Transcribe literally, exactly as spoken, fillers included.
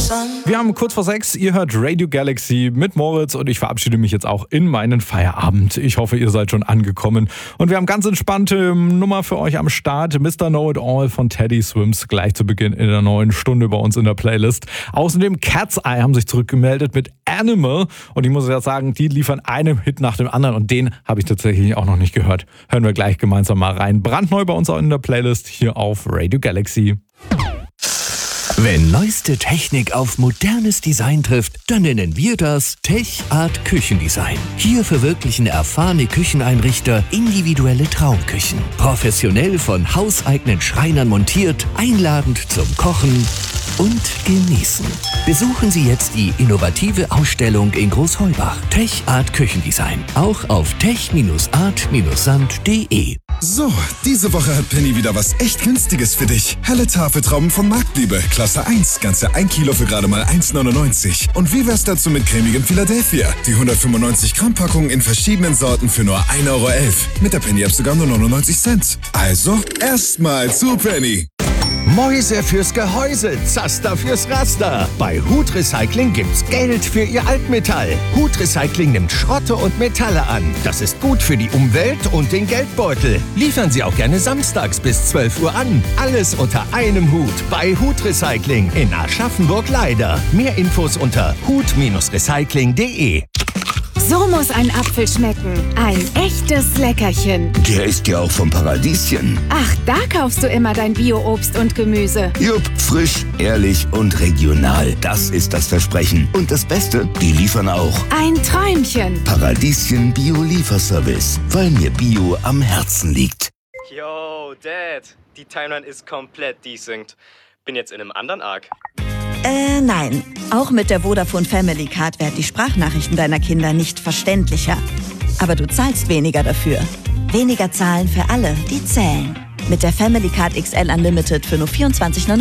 Wir haben kurz vor sechs, ihr hört Radio Galaxy mit Moritz und ich verabschiede mich jetzt auch in meinen Feierabend. Ich hoffe, ihr seid schon angekommen und wir haben ganz entspannte Nummer für euch am Start. Mister Know-It-All von Teddy Swims gleich zu Beginn in der neuen Stunde bei uns in der Playlist. Außerdem Cat's Eye haben sich zurückgemeldet mit Animal und ich muss ja sagen, die liefern einen Hit nach dem anderen und den habe ich tatsächlich auch noch nicht gehört. Hören wir gleich gemeinsam mal rein. Brandneu bei uns auch in der Playlist hier auf Radio Galaxy. Wenn neueste Technik auf modernes Design trifft, dann nennen wir das Tech Art Küchendesign. Hier verwirklichen erfahrene Kücheneinrichter individuelle Traumküchen. Professionell von hauseigenen Schreinern montiert, einladend zum Kochen und Genießen. Besuchen Sie jetzt die innovative Ausstellung in Großheubach. Tech Art Küchendesign. Auch auf tech art sand punkt de. So, diese Woche hat Penny wieder was echt Günstiges für dich. Helle Tafeltrauben von Marktliebe, Klasse eins, ganze ein Kilo für gerade mal eins neunundneunzig. Und wie wär's dazu mit cremigem Philadelphia? Die hundertfünfundneunzig Gramm Packung in verschiedenen Sorten für nur ein Euro elf. Mit der Penny-App sogar nur neunundneunzig Cent. Also, erstmal zu Penny. Mäuse fürs Gehäuse, Zaster fürs Raster. Bei Hut Recycling gibt's Geld für Ihr Altmetall. Hut Recycling nimmt Schrotte und Metalle an. Das ist gut für die Umwelt und den Geldbeutel. Liefern Sie auch gerne samstags bis zwölf Uhr an. Alles unter einem Hut bei Hut Recycling in Aschaffenburg-Leider. Mehr Infos unter hut recycling punkt de. So muss ein Apfel schmecken. Ein echtes Leckerchen. Der ist ja auch vom Paradieschen. Ach, da kaufst du immer dein Bio-Obst und Gemüse. Jupp, frisch, ehrlich und regional. Das ist das Versprechen. Und das Beste, die liefern auch. Ein Träumchen. Paradieschen Bio-Lieferservice. Weil mir Bio am Herzen liegt. Yo, Dad. Die Timeline ist komplett desynced. Bin jetzt in einem anderen Arc. Äh, nein. Auch mit der Vodafone Family Card werden die Sprachnachrichten deiner Kinder nicht verständlicher. Aber du zahlst weniger dafür. Weniger zahlen für alle, die zählen. Mit der Family Card X L Unlimited für nur vierundzwanzig Euro neunundneunzig